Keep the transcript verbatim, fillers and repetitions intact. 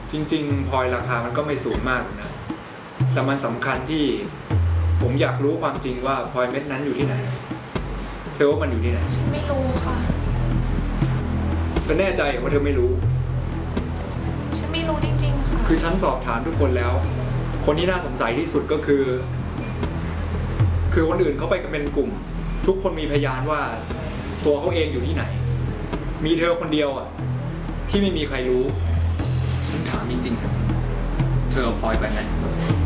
จริงๆพลอยราคามันก็ไม่สูงมากนะแต่มันสำคัญที่ผมอยากรู้ความจริงว่าพลอยเม็ดนั้นอยู่ที่ไหนเธอว่ามันอยู่ที่ไหนฉันไม่รู้ค่ะแล้วแน่ใจว่าเธอไม่รู้ฉันไม่รู้จริงๆค่ะคือฉันสอบถามทุกคนแล้วคนที่น่าสงสัยที่สุดก็คือ คือคนอื่นเขาไปกันเป็นกลุ่มทุกคนมีพยานว่าตัวเขาเองอยู่ที่ไหนมีเธอคนเดียวอ่ะที่ไม่มีใครรู้ฉันถามจริงๆเธอเอาพลอยไปไหม